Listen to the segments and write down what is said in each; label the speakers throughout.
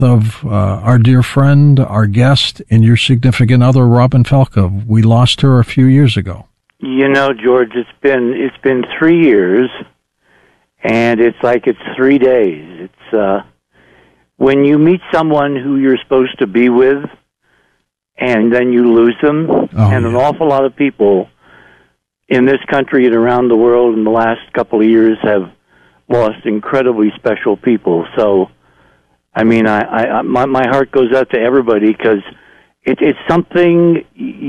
Speaker 1: of our dear friend, our guest, and your significant other, Robin Felka. We lost her a few years ago.
Speaker 2: You know, George, it's been 3 years, and it's like it's 3 days. It's when you meet someone who you're supposed to be with, and then you lose them, and an awful lot of people in this country and around the world in the last couple of years have lost incredibly special people. So, I mean, my heart goes out to everybody because it's something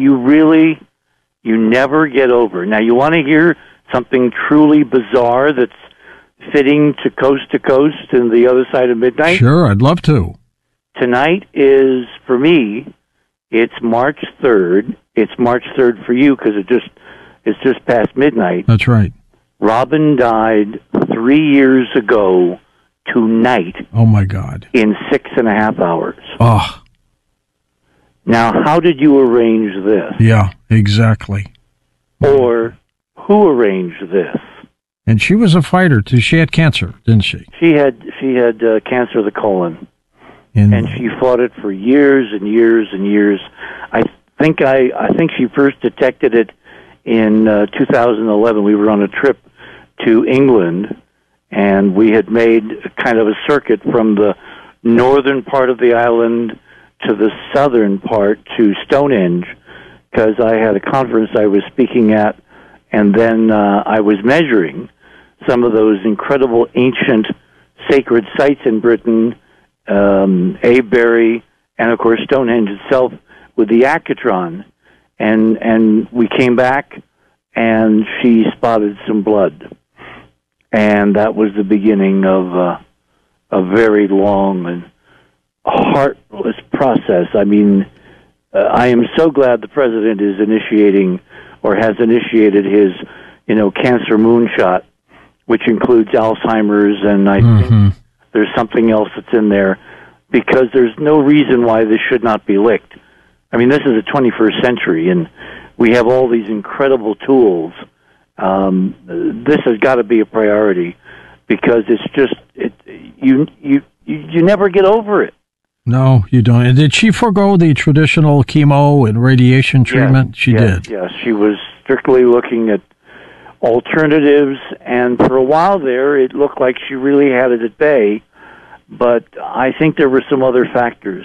Speaker 2: you never get over. Now, you want to hear something truly bizarre that's fitting to Coast and the Other Side of Midnight?
Speaker 1: Sure, I'd love to.
Speaker 2: Tonight is, for me, it's March 3rd. It's March 3rd for you because it's just past midnight.
Speaker 1: That's right.
Speaker 2: Robin died 3 years ago tonight.
Speaker 1: Oh, my God.
Speaker 2: In 6.5 hours.
Speaker 1: Oh.
Speaker 2: Now, how did you arrange this?
Speaker 1: Yeah, exactly.
Speaker 2: Or who arranged this?
Speaker 1: And she was a fighter, too. She had cancer, didn't she?
Speaker 2: She had cancer of the colon. And she fought it for years and years and years. I think she first detected it in 2011. We were on a trip to England, and we had made kind of a circuit from the northern part of the island to the southern part to Stonehenge, because I had a conference I was speaking at, and then I was measuring some of those incredible ancient sacred sites in Britain, Avebury, and of course Stonehenge itself with the Accutron, and we came back, and she spotted some blood, and that was the beginning of a very long and heartless process. I mean, I am so glad the president is initiating or has initiated his, cancer moonshot, which includes Alzheimer's, and I think there's something else that's in there, because there's no reason why this should not be licked. I mean, this is the 21st century, and we have all these incredible tools. This has got to be a priority, because it's just you never get over it.
Speaker 1: No, you don't. And did she forego the traditional chemo and radiation treatment?
Speaker 2: Yes,
Speaker 1: she did.
Speaker 2: Yes, she was strictly looking at alternatives, and for a while there, it looked like she really had it at bay, but I think there were some other factors.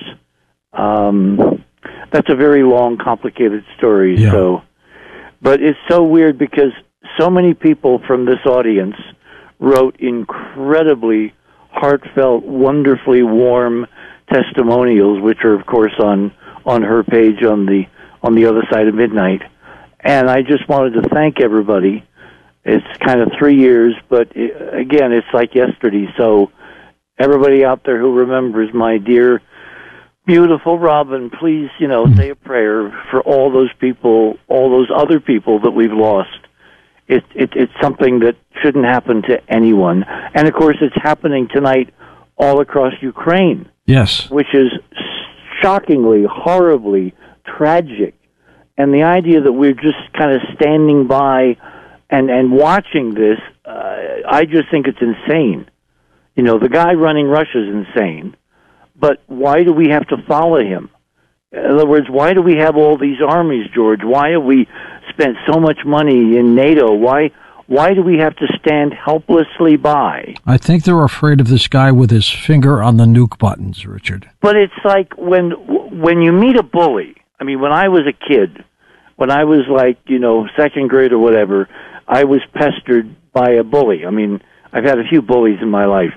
Speaker 2: That's a very long, complicated story.
Speaker 1: Yeah.
Speaker 2: So, but it's so weird because so many people from this audience wrote incredibly heartfelt, wonderfully warm testimonials, which are, of course, on her page on the Other Side of Midnight. And I just wanted to thank everybody. It's kind of 3 years, but again, it's like yesterday. So everybody out there who remembers my dear, beautiful Robin, please, say a prayer for all those people, all those other people that we've lost. It's something that shouldn't happen to anyone. And, of course, it's happening tonight all across Ukraine.
Speaker 1: Yes.
Speaker 2: Which is shockingly, horribly tragic. And the idea that we're just kind of standing by and watching this, I just think it's insane. The guy running Russia is insane. But why do we have to follow him? In other words, why do we have all these armies, George? Why have we spent so much money in NATO? Why do we have to stand helplessly by?
Speaker 1: I think they're afraid of this guy with his finger on the nuke buttons, Richard.
Speaker 2: But it's like when you meet a bully. I mean, when I was a kid, when I was like, second grade or whatever, I was pestered by a bully. I mean, I've had a few bullies in my life.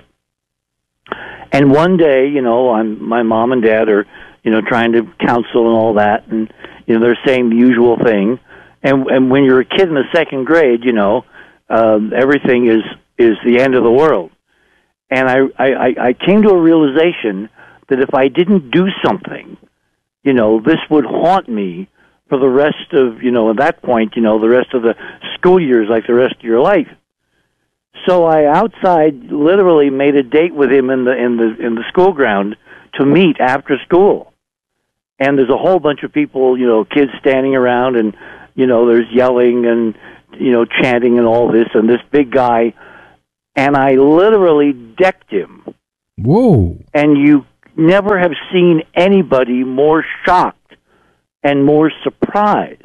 Speaker 2: And one day, my mom and dad are, trying to counsel and all that, and, they're saying the usual thing. And when you're a kid in the second grade, everything is the end of the world. And I came to a realization that if I didn't do something, this would haunt me for the rest of, at that point, the rest of the school years, like the rest of your life. So I outside literally made a date with him in the school ground to meet after school. And there's a whole bunch of people, kids standing around, and there's yelling and chanting and all this, and this big guy, and I literally decked him.
Speaker 1: Whoa!
Speaker 2: And never have seen anybody more shocked and more surprised.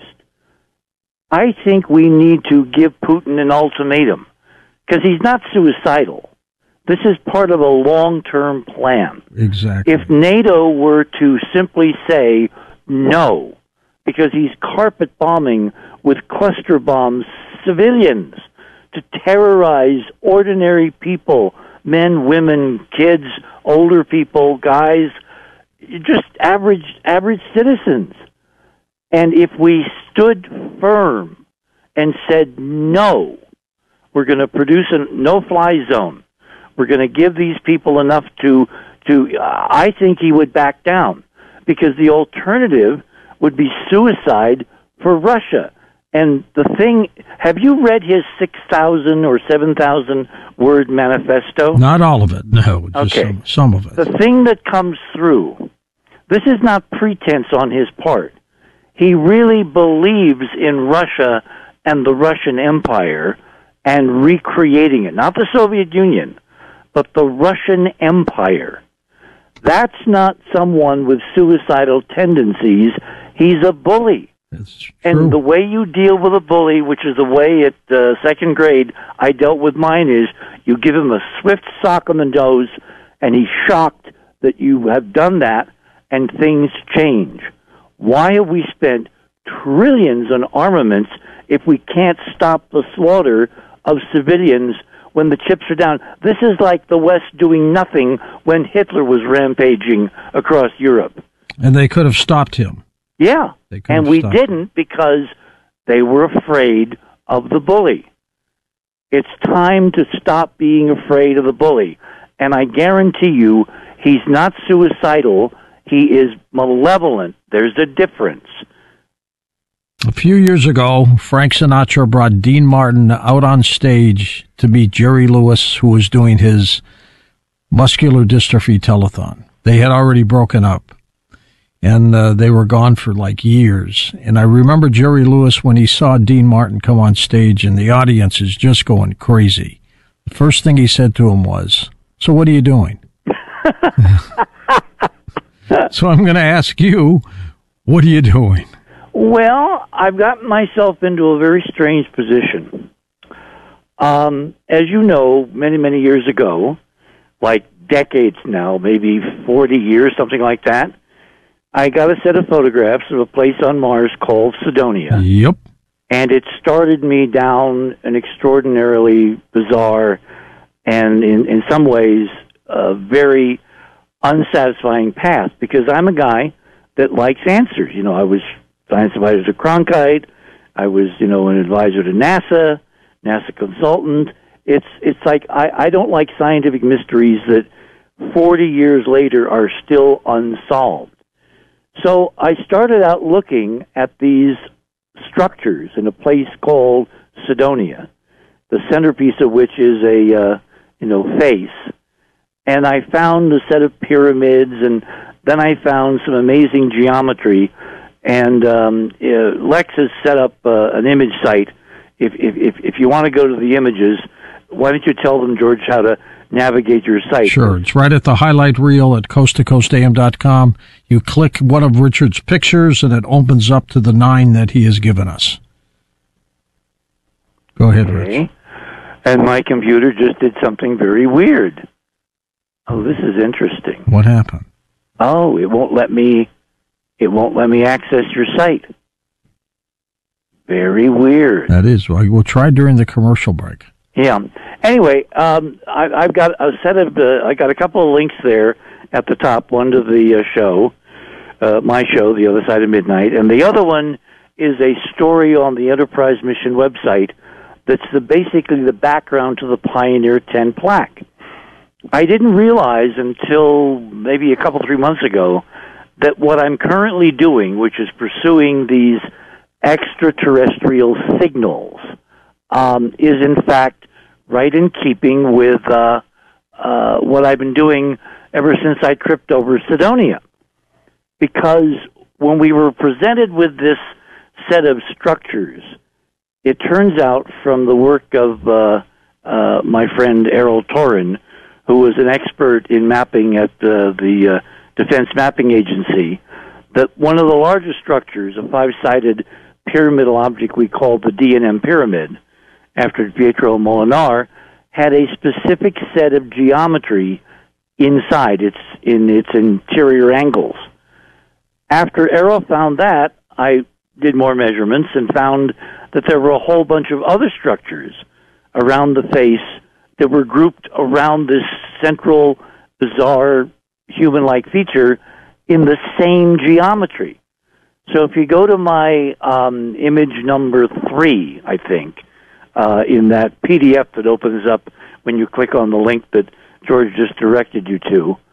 Speaker 2: I think we need to give Putin an ultimatum, because he's not suicidal. This is part of a long-term plan.
Speaker 1: Exactly.
Speaker 2: If NATO were to simply say no, because he's carpet bombing with cluster bombs civilians to terrorize ordinary people, men, women, kids, older people, guys, just average citizens. And if we stood firm and said no, we're going to produce a no-fly zone, we're going to give these people enough to I think he would back down, because the alternative would be suicide for Russia. And the thing, have you read his 6,000 or 7,000 word manifesto?
Speaker 1: Not all of it, no, just
Speaker 2: okay.
Speaker 1: some of it.
Speaker 2: The thing that comes through, this is not pretense on his part. He really believes in Russia and the Russian Empire and recreating it, not the Soviet Union, but the Russian Empire. That's not someone with suicidal tendencies. He's a bully.
Speaker 1: It's true.
Speaker 2: And the way you deal with a bully, which is the way at second grade I dealt with mine, is you give him a swift sock on the nose, and he's shocked that you have done that, and things change. Why have we spent trillions on armaments if we can't stop the slaughter of civilians when the chips are down? This is like the West doing nothing when Hitler was rampaging across Europe.
Speaker 1: And they could have stopped him.
Speaker 2: Yeah, and we didn't because they were afraid of the bully. It's time to stop being afraid of the bully. And I guarantee you, he's not suicidal. He is malevolent. There's a difference.
Speaker 1: A few years ago, Frank Sinatra brought Dean Martin out on stage to meet Jerry Lewis, who was doing his muscular dystrophy telethon. They had already broken up, and they were gone for like years. And I remember Jerry Lewis, when he saw Dean Martin come on stage and the audience is just going crazy, the first thing he said to him was, "So what are you doing?" So I'm going to ask you, what are you doing?
Speaker 2: Well, I've gotten myself into a very strange position. As you know, many, many years ago, like decades now, maybe 40 years, something like that, I got a set of photographs of a place on Mars called Cydonia.
Speaker 1: Yep.
Speaker 2: And it started me down an extraordinarily bizarre and, in some ways, very unsatisfying path, because I'm a guy that likes answers. You know, I was science advisor to Cronkite. I was, an advisor to NASA consultant. It's like I don't like scientific mysteries that 40 years later are still unsolved. So I started out looking at these structures in a place called Cydonia, the centerpiece of which is a face. And I found a set of pyramids, and then I found some amazing geometry. And Lex has set up an image site. If you want to go to the images, why don't you tell them, George, how to navigate your site?
Speaker 1: Sure. It's right at the highlight reel at coasttocoastam.com. You click one of Richard's pictures, and it opens up to the 9 that he has given us. Go ahead, Rich.
Speaker 2: And my computer just did something very weird. Oh, this is interesting.
Speaker 1: What happened?
Speaker 2: Oh, it won't let me access your site. Very weird.
Speaker 1: That is. Well, we'll try during the commercial break.
Speaker 2: Yeah. Anyway, I've got a set of I got a couple of links there at the top. One to the show, my show, The Other Side of Midnight, and the other one is a story on the Enterprise Mission website that's basically the background to the Pioneer 10 plaque. I didn't realize until maybe a couple, 3 months ago that what I'm currently doing, which is pursuing these extraterrestrial signals, is in fact right in keeping with what I've been doing ever since I tripped over Cydonia. Because when we were presented with this set of structures, it turns out from the work of my friend Errol Torin, who was an expert in mapping at the Defense Mapping Agency, that one of the largest structures, a five-sided pyramidal object we called the D&M Pyramid, after Pietro Molinar, had a specific set of geometry inside in its interior angles. After Errol found that, I did more measurements and found that there were a whole bunch of other structures around the face that were grouped around this central, bizarre, human-like feature in the same geometry. So if you go to my image number 3, I think, in that PDF that opens up when you click on the link that George just directed you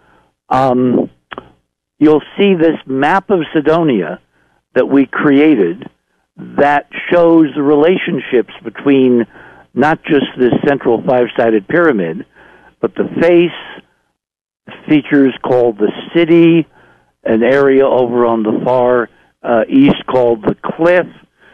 Speaker 2: to, you'll see this map of Cydonia that we created that shows the relationships between not just this central five-sided pyramid, but the face, features called the city, an area over on the far east called the cliff,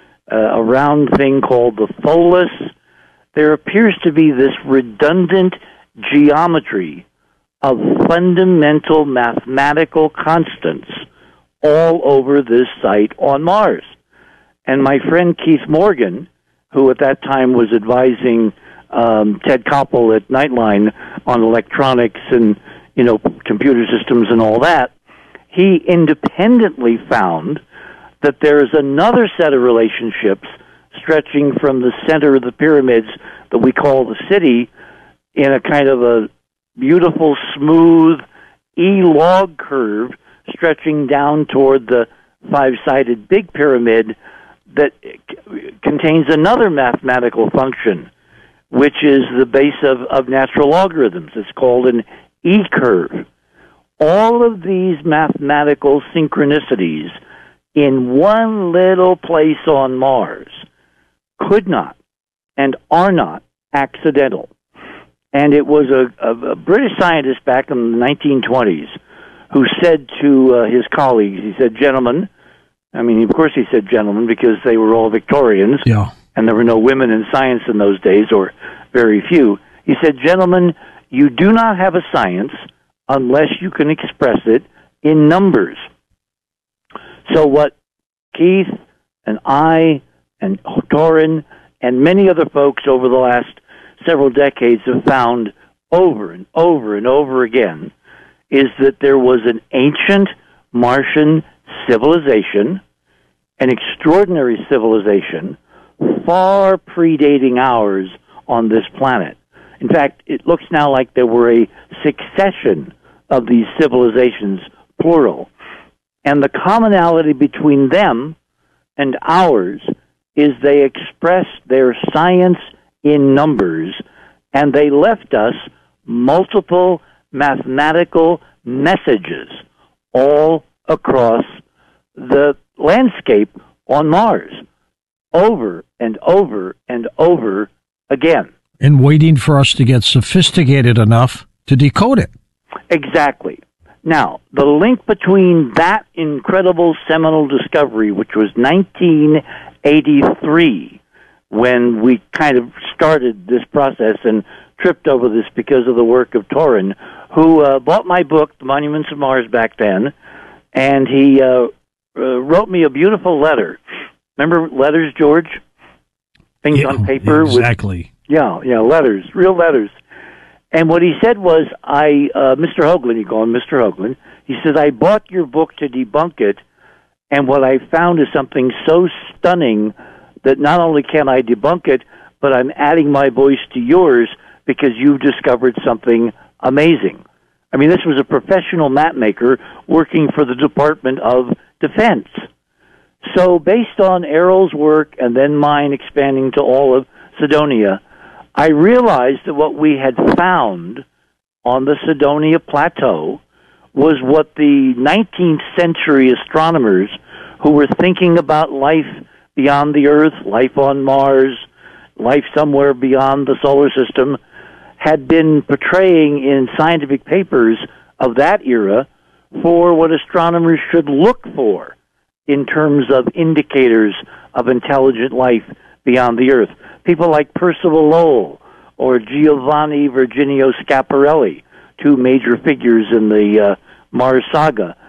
Speaker 2: a round thing called the Pholus. There appears to be this redundant geometry of fundamental mathematical constants all over this site on Mars. And my friend Keith Morgan, who at that time was advising Ted Koppel at Nightline on electronics and, computer systems and all that, he independently found that there is another set of relationships stretching from the center of the pyramids that we call the city in a kind of a beautiful, smooth E-log curve stretching down toward the five-sided big pyramid that contains another mathematical function, which is the base of natural logarithms. It's called an E-curve. All of these mathematical synchronicities in one little place on Mars could not and are not accidental. And it was a British scientist back in the 1920s who said to his colleagues, he said, "Gentlemen," I mean, of course he said gentlemen because they were all Victorians,
Speaker 1: yeah,
Speaker 2: and there were no women in science in those days, or very few. He said, "Gentlemen, you do not have a science unless you can express it in numbers." So what Keith and I and Torin and many other folks over the last several decades have found over and over and over again is that there was an ancient Martian civilization, an extraordinary civilization, far predating ours on this planet. In fact, it looks now like there were a succession of these civilizations, plural. And the commonality between them and ours is they expressed their science in numbers, and they left us multiple mathematical messages all across the landscape on Mars, over and over and over again.
Speaker 1: And waiting for us to get sophisticated enough to decode it.
Speaker 2: Exactly. Now, the link between that incredible seminal discovery, which was 1983, when we kind of started this process and tripped over this because of the work of Torin, who bought my book, The Monuments of Mars, back then, and he wrote me a beautiful letter. Remember letters, George? Things on paper?
Speaker 1: Exactly.
Speaker 2: Letters, real letters. And what he said was, Mr. Hoagland, you call him Mr. Hoagland, he says, "I bought your book to debunk it, and what I found is something so stunning that not only can I debunk it, but I'm adding my voice to yours because you've discovered something amazing." I mean, this was a professional map maker working for the Department of Defense. So based on Errol's work and then mine expanding to all of Cydonia, I realized that what we had found on the Cydonia Plateau was what the 19th century astronomers who were thinking about life beyond the Earth, life on Mars, life somewhere beyond the solar system, had been portraying in scientific papers of that era for what astronomers should look for in terms of indicators of intelligent life beyond the Earth. People like Percival Lowell or Giovanni Virginio Schiaparelli, two major figures in the Mars Saga.